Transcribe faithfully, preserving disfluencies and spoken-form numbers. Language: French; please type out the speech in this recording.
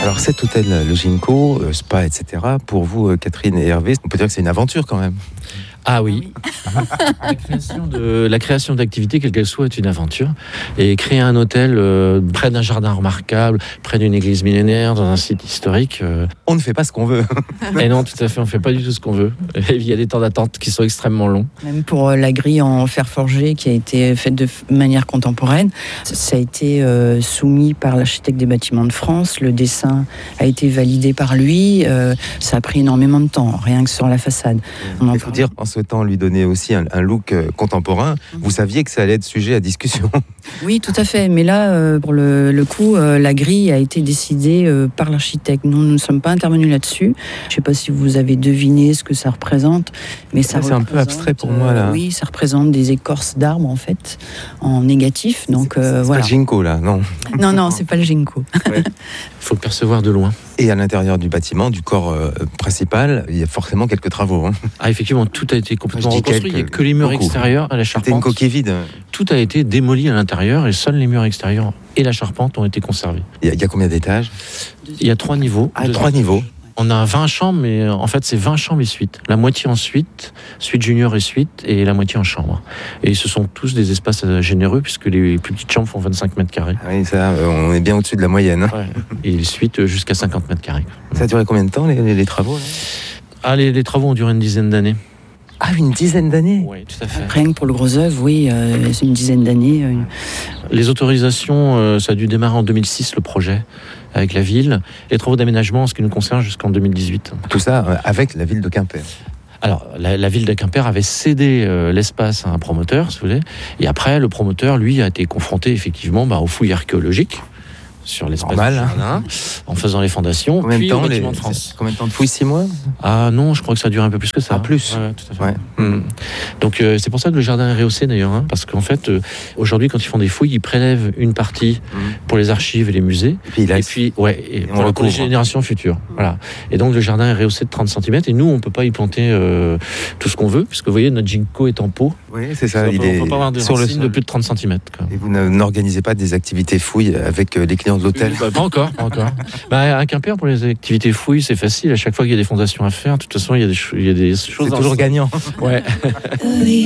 Alors cet hôtel, le Ginkgo, euh, spa, et cetera, pour vous, euh, Catherine et Hervé, on peut dire que c'est une aventure quand même. Ah oui, la création, de, la création d'activités, quelle qu'elle soit, est une aventure. Et créer un hôtel euh, près d'un jardin remarquable, près d'une église millénaire, dans un site historique... Euh... On ne fait pas ce qu'on veut. Et non, tout à fait, on ne fait pas du tout ce qu'on veut. Et il y a des temps d'attente qui sont extrêmement longs. Même pour la grille en fer forgé qui a été faite de manière contemporaine, ça a été euh, soumis par l'architecte des bâtiments de France. Le dessin a été validé par lui. Euh, ça a pris énormément de temps, rien que sur la façade. On en Il faut dire, en souhaitant lui donner aussi un, un look euh, contemporain, mmh. vous saviez que ça allait être sujet à discussion. Oui, tout à fait. Mais là, euh, pour le, le coup, euh, la grille a été décidée euh, par l'architecte. Nous ne sommes pas intervenus là-dessus. Je ne sais pas si vous avez deviné ce que ça représente, mais ça, ça c'est un peu abstrait pour moi là. Euh, oui, ça représente des écorces d'arbres en fait, en négatif. Donc c'est, euh, c'est voilà. pas le Ginkgo là, non. Non, non, c'est pas le Ginkgo. Il faut le percevoir de loin. Et à l'intérieur du bâtiment, du corps euh, principal, il y a forcément quelques travaux. Hein. Ah, effectivement, tout a été complètement reconstruit. Quelques, il n'y a que les murs beaucoup. extérieurs à la charpente. C'était une coquille vide. Tout a été démoli à l'intérieur et seuls les murs extérieurs et la charpente ont été conservés. Il y a, il y a combien d'étages? Il y a trois niveaux. Ah, trois niveaux. On a vingt chambres, mais en fait, c'est vingt chambres et suites. La moitié en suite, suite junior et suite, et la moitié en chambre. Et ce sont tous des espaces généreux, puisque les plus petites chambres font vingt-cinq mètres carrés. Ah oui, ça, on est bien au-dessus de la moyenne. Hein. Ouais. Et les suites jusqu'à cinquante mètres carrés. Ça a duré combien de temps, les, les, les travaux là ah, les, les travaux ont duré une dizaine d'années. Ah, une dizaine d'années? Oui, tout à fait. Rien que pour le gros œuvre, oui, euh, c'est une dizaine d'années. Euh. Les autorisations, euh, ça a dû démarrer en deux mille six, le projet, avec la ville. Les travaux d'aménagement, en ce qui nous concerne, jusqu'en deux mille dix-huit. Tout ça euh, avec la ville de Quimper. Alors, la, la ville de Quimper avait cédé euh, l'espace à un promoteur, si vous voulez. Et après, le promoteur, lui, a été confronté, effectivement, bah, aux fouilles archéologiques sur l'espace Normal, du jardin, en faisant les fondations, combien puis de temps, au les... bâtiment de France. Combien de temps de fouilles? Six mois? Ah non, je crois que ça a duré un peu plus que ça. Ah, plus ouais, tout à fait. Ouais. Mmh. Donc euh, c'est pour ça que le jardin est rehaussé d'ailleurs, hein, parce qu'en fait, euh, aujourd'hui, quand ils font des fouilles, ils prélèvent une partie mmh. pour les archives et les musées, et puis, et puis ouais, et et pour, on pour les générations futures. Mmh. Voilà. Et donc le jardin est rehaussé de trente centimètres, et nous, on peut pas y planter euh, tout ce qu'on veut, puisque vous voyez, notre ginkgo est en pot. Oui, c'est ça. On il peut, est on peut pas avoir des sur le racines de plus de trente centimètres. Quoi. Et vous n'organisez pas des activités fouilles avec les clients de l'hôtel? Bah, pas encore, pas encore. Bah, à Quimper, pour les activités fouilles, c'est facile. À chaque fois qu'il y a des fondations à faire, de toute façon, il y a des, il y a des choses. C'est toujours gagnant. Ouais.